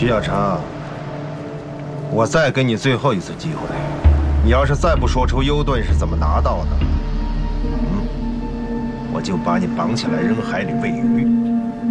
徐小成，我再给你最后一次机会，你要是再不说出幽盾是怎么拿到的，我就把你绑起来扔海里喂鱼。